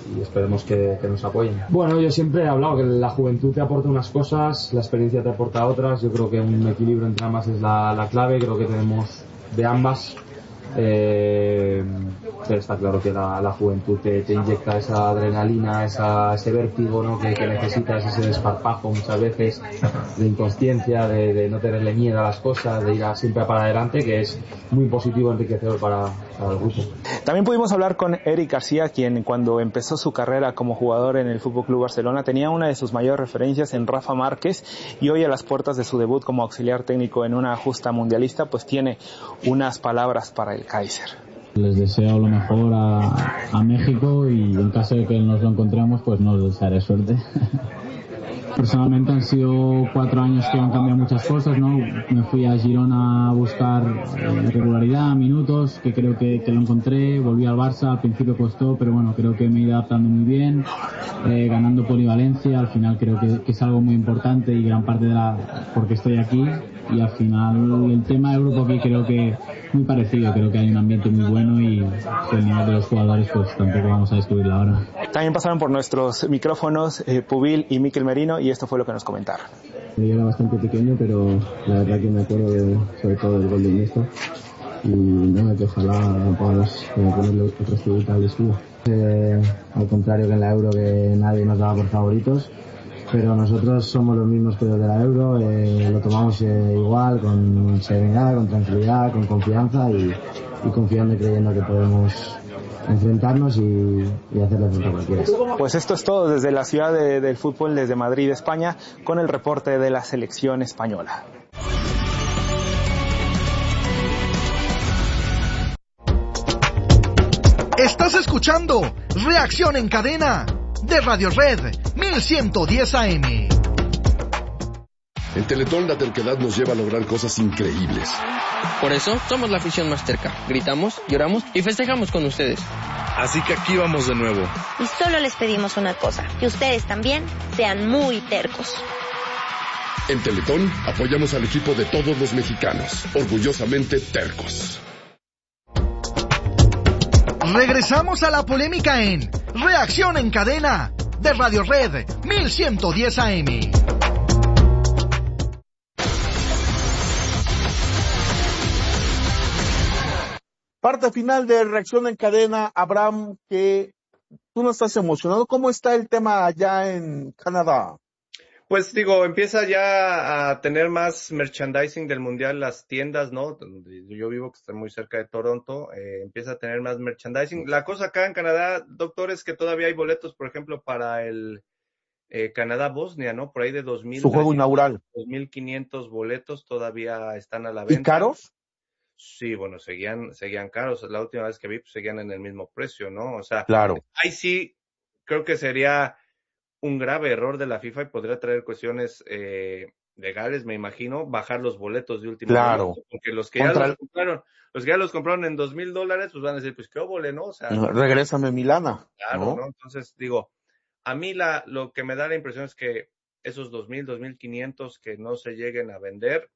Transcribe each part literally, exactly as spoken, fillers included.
y esperemos que, que nos apoyen. Bueno, yo siempre he hablado que la juventud te aporta unas cosas, la experiencia te aporta otras. Yo creo que un equilibrio entre ambas es la, la clave. Creo que tenemos de ambas. Eh, pero está claro que la, la juventud te, te inyecta esa adrenalina, esa, ese vértigo, ¿no? que, que necesitas, ese desparpajo muchas veces de inconsciencia, de, de no tenerle miedo a las cosas, de ir a, siempre para adelante, que es muy positivo, enriquecedor para, para el grupo. También pudimos hablar con Eric García, quien cuando empezó su carrera como jugador en el F C Barcelona tenía una de sus mayores referencias en Rafa Márquez, y hoy a las puertas de su debut como auxiliar técnico en una justa mundialista, pues tiene unas palabras para el Kaiser. Les deseo lo mejor a, a México, y en caso de que nos lo encontremos, pues nos desearé suerte. Personalmente han sido cuatro años que han cambiado muchas cosas, ¿no? Me fui a Girona a buscar eh, regularidad, minutos, que creo que, que lo encontré. Volví al Barça, al principio costó, pero bueno, creo que me he ido adaptando muy bien, eh, ganando polivalencia. Al final creo que, que es algo muy importante y gran parte de la... porque estoy aquí. Y al final el tema de grupo aquí creo que muy parecido, creo que hay un ambiente muy bueno, y el nivel de los jugadores pues tampoco vamos a descubrirlo ahora. También pasaron por nuestros micrófonos eh, Pubil y Mikel Merino, y esto fue lo que nos comentaron. Yo era bastante pequeño, pero la verdad que me acuerdo de, sobre todo del gol de Iniesta, y nada, que ojalá podamos ponerle otra estrellita al escudo. Eh, al contrario que en la Euro, que nadie nos daba por favoritos, pero nosotros somos los mismos que los de la Euro, eh, lo tomamos eh, igual, con serenidad, con tranquilidad, con confianza, y, y confiando y creyendo que podemos enfrentarnos y, y hacerle frente a cualquiera. Pues esto es todo desde la ciudad de, del fútbol, desde Madrid, España, con el reporte de la selección española. Estás escuchando Reacción en Cadena de Radio Red mil ciento diez A M. En Teletón la terquedad nos lleva a lograr cosas increíbles. Por eso somos la afición más terca. Gritamos, lloramos y festejamos con ustedes. Así que aquí vamos de nuevo. Y solo les pedimos una cosa, que ustedes también sean muy tercos. En Teletón apoyamos al equipo de todos los mexicanos, orgullosamente tercos. Regresamos a la polémica en Reacción en Cadena de Radio Red mil ciento diez A M. Parte final de Reacción en Cadena. Abraham, que tú no estás emocionado. ¿Cómo está el tema allá en Canadá? Pues digo, empieza ya a tener más merchandising del Mundial las tiendas, ¿no? Donde yo vivo, que está muy cerca de Toronto, eh, empieza a tener más merchandising. La cosa acá en Canadá, doctor, es que todavía hay boletos, por ejemplo, para el eh, Canadá-Bosnia, ¿no? Por ahí de dos mil. Su juego inaugural. dos mil quinientos boletos todavía están a la venta. ¿Y caros? Sí, bueno, seguían, seguían caros. La última vez que vi, pues seguían en el mismo precio, ¿no? O sea, claro. Ahí sí, creo que sería un grave error de la FIFA y podría traer cuestiones eh, legales, me imagino, bajar los boletos de último claro. momento, porque los que Contra ya los compraron, los que ya los compraron en dos mil dólares, pues van a decir, pues qué óvole, ¿no? O sea, regrésame mi lana. Claro, ¿no? ¿no? Entonces, digo, a mí la, lo que me da la impresión es que esos dos mil, dos mil quinientos que no se lleguen a vender,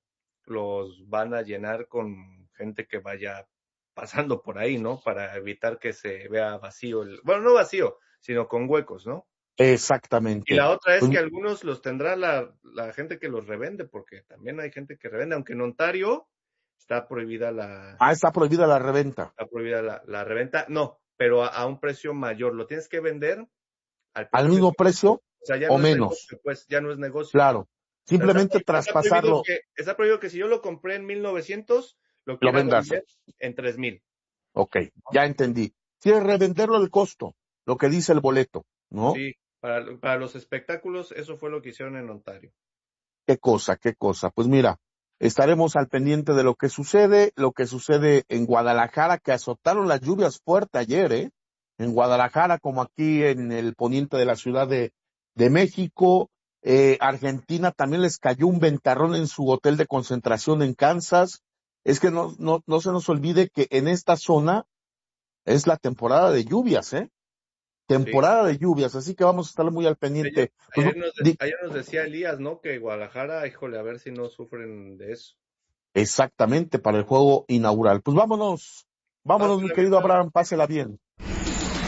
los van a llenar con gente que vaya pasando por ahí, ¿no? Para evitar que se vea vacío, el, bueno, no vacío, sino con huecos, ¿no? Exactamente. Y la otra es que algunos los tendrá la, la gente que los revende, porque también hay gente que revende, aunque en Ontario está prohibida la... Ah, está prohibida la reventa. Está prohibida la, la reventa, no, pero a, a un precio mayor. Lo tienes que vender al, al mismo precio o, sea, ya o no menos. Es negocio, pues ya no es negocio. Claro, simplemente o sea, está, traspasarlo. Está prohibido, que, está prohibido que si yo lo compré en mil novecientos, lo quiero vender en tres mil. Ok, ya entendí. Quieres revenderlo al costo, lo que dice el boleto, ¿no? Sí. Para, para los espectáculos, eso fue lo que hicieron en Ontario. Qué cosa, qué cosa. Pues mira, estaremos al pendiente de lo que sucede, lo que sucede en Guadalajara, que azotaron las lluvias fuertes ayer, ¿eh? En Guadalajara, como aquí en el poniente de la Ciudad de, de México. Eh, Argentina también les cayó un ventarrón en su hotel de concentración en Kansas. Es que no, no, no se nos olvide que en esta zona es la temporada de lluvias, ¿eh? Temporada sí. de lluvias, así que vamos a estar muy al pendiente. Ayer, pues, ayer, nos, de, ayer nos decía Elías, ¿no? Que Guadalajara, híjole, a ver si no sufren de eso. Exactamente, para el juego inaugural. Pues vámonos, vámonos, Pásela mi querido bien. Abraham, pásela bien.